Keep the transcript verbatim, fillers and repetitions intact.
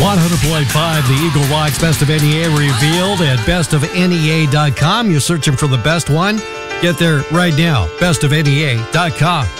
one hundred point five, the Eagle Rock's Best of N E A revealed at best of N E A dot com. You're searching for the best one? Get there right now, best of N E A dot com.